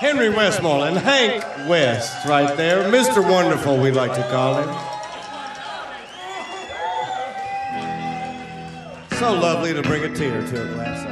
Henry Westmoreland, Hank West, right there. Mr. Wonderful, we like to call him. So lovely to bring a tear to a glass eye.